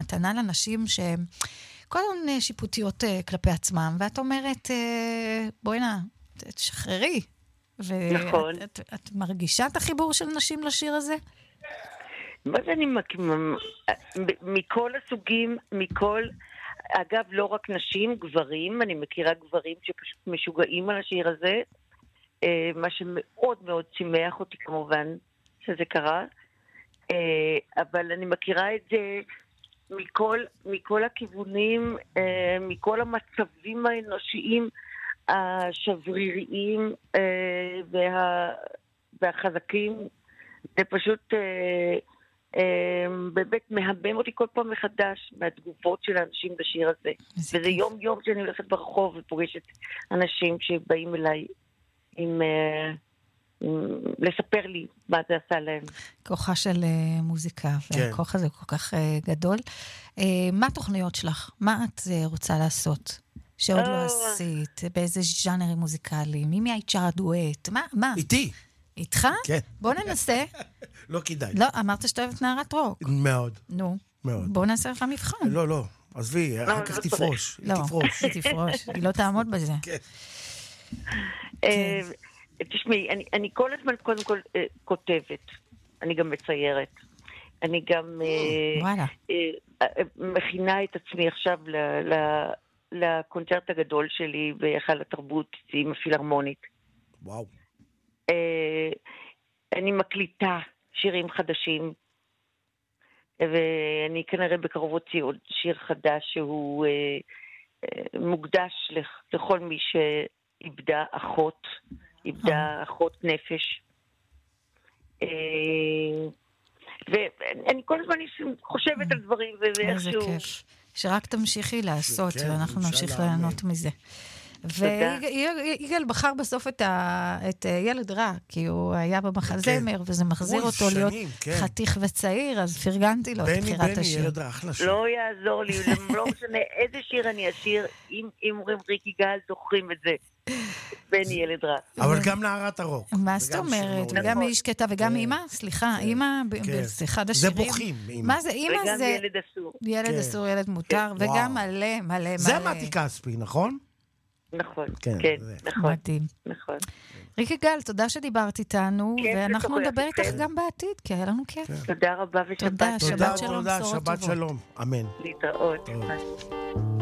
מתנה לנשים שהן כל הזמן שיפוטיות כלפי עצמם, ואת אומרת, בואי נא, תשחררי. נכון. ואת מרגישה את החיבור של נשים לשיר הזה? מה זה אני מכל הסוגים, אגב, לא רק נשים, גברים, אני מכירה גברים שפשוט משוגעים על השיר הזה, מה שמאוד מאוד שימח אותי כמובן שזה קרה, אבל אני מכירה את זה מכל הכיוונים, מכל המצבים האנושיים השבריריים והחזקים. זה פשוט באמת מהבם אותי כל פעם מחדש מהתגובות של האנשים בשיר הזה. וזה יום יום שאני הולכת ברחוב ופוגשת אנשים שבאים אליי עם לספר לי מה זה עשה להם. כוחה של מוזיקה, והכוח הזה כל כך גדול. מה התוכניות שלך? מה את רוצה לעשות? שעוד לא עשית? באיזה ז'אנרים מוזיקליים? מי היית שרה דואט? מה? איתי. איתך? כן. בוא ננסה. לא כדאי. לא, אמרת שאתה אוהבת נערת רוק. מאוד. נו. מאוד. בוא נעשה לך מבחן. לא. עזבי, אחר כך תפרוש. לא, היא תפרוש. היא לא תעמוד בזה. כן. תשמעי, אני כל הזמן קודם כל כותבת. אני גם מציירת. אני גם מכינה את עצמי עכשיו לקונצרט הגדול שלי בהיכל התרבות עם הפילהרמונית. וואו. אני מקליטה שירים חדשים, ואני כנראה בקרוב הוציא עוד שיר חדש שהוא מוקדש לכל מי שאיבדה אחות נפש. ואני כל הזמן חושבת על דברים, איזה כיף. שרק תמשיכי לעשות, ואנחנו נמשיך ליהנות מזה. ויגאל בחר בסוף את ילד רע, כי הוא היה במחזמר, וזה מחזיר אותו להיות חתיך וצעיר, אז פרגנתי לו את בחירת השיר. לא יעזור לי, לא משנה איזה שיר אני אשיר, אם אומרים ריק יגאל, זוכרים את זה. בני ילד רע. אבל גם נערת הרוק. מה זאת אומרת? וגם איש קטע, וגם אמא, סליחה, אמא, זה אחד השירים. זה בוכים, אמא. מה זה, אמא זה... וגם ילד אסור. ילד אסור, ילד מותר, וגם מלא. זה מתי כספי, נכון? נכון, כן, נכון. מדהים. נכון. ריק יגאל, תודה שדיברת איתנו, ואנחנו נדבר איתך גם בעתיד, כי היה לנו כיף. תודה רבה ושבת. תודה, שבת שלום, שבת שלום, אמן. להתראות.